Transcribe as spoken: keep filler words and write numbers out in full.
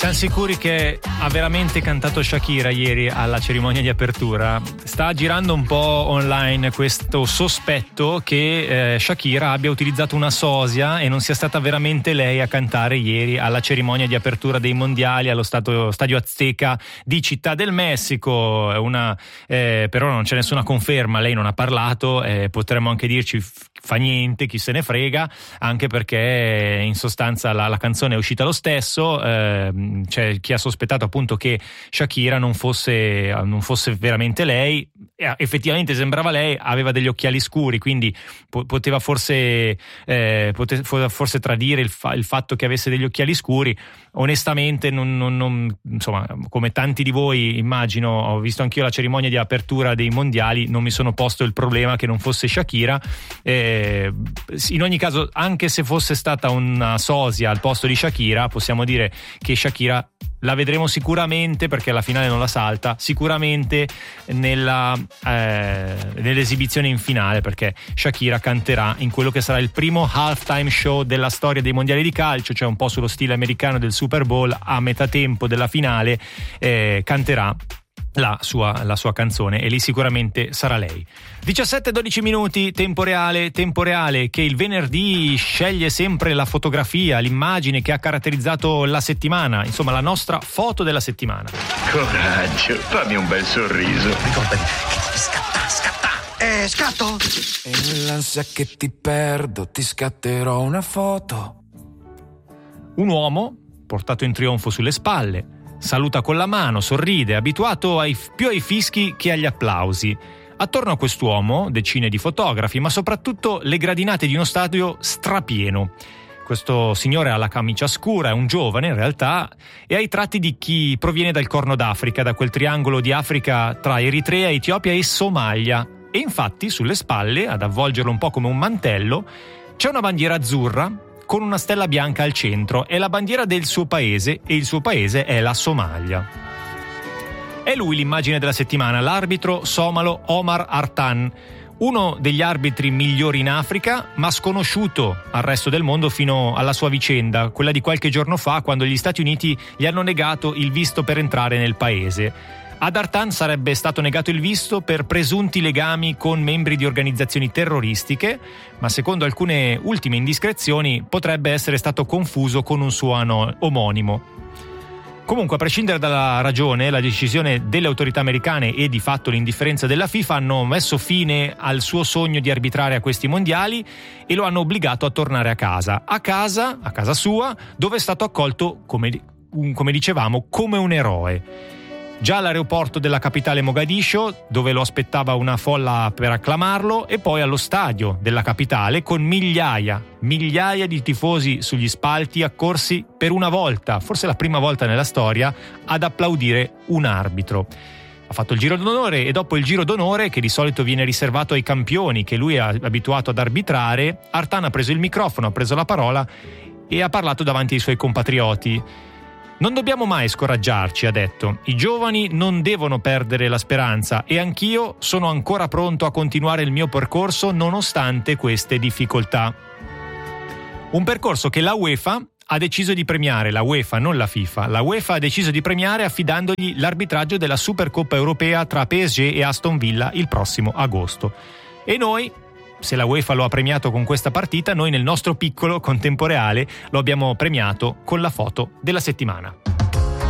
Siamo sicuri che ha veramente cantato Shakira ieri alla cerimonia di apertura? Sta girando un po' online questo sospetto che eh, Shakira abbia utilizzato una sosia e non sia stata veramente lei a cantare ieri alla cerimonia di apertura dei mondiali allo stato, Stadio Azteca di Città del Messico. Una, eh, però non c'è nessuna conferma, lei non ha parlato, eh, potremmo anche dirci fa niente, chi se ne frega, anche perché in sostanza la, la canzone è uscita lo stesso. eh, C'è chi ha sospettato appunto che Shakira non fosse, non fosse veramente lei. Effettivamente sembrava lei, aveva degli occhiali scuri, quindi po- poteva forse eh, pote- forse tradire il, fa- il fatto che avesse degli occhiali scuri. Onestamente non, non, non, insomma, come tanti di voi immagino, ho visto anch'io la cerimonia di apertura dei mondiali, non mi sono posto il problema che non fosse Shakira. Eh, in ogni caso, anche se fosse stata una sosia al posto di Shakira, possiamo dire che Shakira la vedremo sicuramente, perché alla finale non la salta, sicuramente nella, eh, nell'esibizione in finale, perché Shakira canterà in quello che sarà il primo halftime show della storia dei mondiali di calcio, cioè un po' sullo stile americano del Super Bowl. A metà tempo della finale eh, canterà La sua, la sua canzone, e lì sicuramente sarà lei. diciassette dodici minuti, tempo reale, tempo reale che il venerdì sceglie sempre la fotografia, l'immagine che ha caratterizzato la settimana, insomma la nostra foto della settimana. Coraggio, fammi un bel sorriso. Ricordati, scatta, scatta. Eh, scatto? E nell'ansia che ti perdo ti scatterò una foto. Un uomo portato in trionfo sulle spalle, saluta con la mano, sorride, abituato ai, più ai fischi che agli applausi. Attorno a quest'uomo decine di fotografi, ma soprattutto le gradinate di uno stadio strapieno. Questo signore ha la camicia scura, è un giovane in realtà, e ha i tratti di chi proviene dal Corno d'Africa, da quel triangolo di Africa tra Eritrea, Etiopia e Somalia. E infatti sulle spalle, ad avvolgerlo un po' come un mantello, c'è una bandiera azzurra con una stella bianca al centro. È la bandiera del suo paese, e il suo paese è la Somalia. È lui l'immagine della settimana, l'arbitro somalo Omar Artan, uno degli arbitri migliori in Africa, ma sconosciuto al resto del mondo fino alla sua vicenda, quella di qualche giorno fa, quando gli Stati Uniti gli hanno negato il visto per entrare nel paese. Ad Artan sarebbe stato negato il visto per presunti legami con membri di organizzazioni terroristiche, ma secondo alcune ultime indiscrezioni potrebbe essere stato confuso con un suo ano- omonimo. Comunque, a prescindere dalla ragione, la decisione delle autorità americane e di fatto l'indifferenza della FIFA hanno messo fine al suo sogno di arbitrare a questi mondiali e lo hanno obbligato a tornare a casa, a casa, a casa sua, dove è stato accolto, come, come dicevamo, come un eroe. Già all'aeroporto della capitale Mogadiscio, dove lo aspettava una folla per acclamarlo, e poi allo stadio della capitale con migliaia, migliaia di tifosi sugli spalti accorsi per una volta, forse la prima volta nella storia, ad applaudire un arbitro. Ha fatto il giro d'onore, e dopo il giro d'onore, che di solito viene riservato ai campioni che lui è abituato ad arbitrare, Artan ha preso il microfono, ha preso la parola e ha parlato davanti ai suoi compatrioti. Non dobbiamo mai scoraggiarci, ha detto. I giovani non devono perdere la speranza, e anch'io sono ancora pronto a continuare il mio percorso nonostante queste difficoltà. Un percorso che la UEFA ha deciso di premiare, la UEFA, non la FIFA. La UEFA ha deciso di premiare affidandogli l'arbitraggio della Supercoppa europea tra P S G e Aston Villa il prossimo agosto. E noi, se la UEFA lo ha premiato con questa partita, noi nel nostro piccolo, con tempo reale, lo abbiamo premiato con la foto della settimana.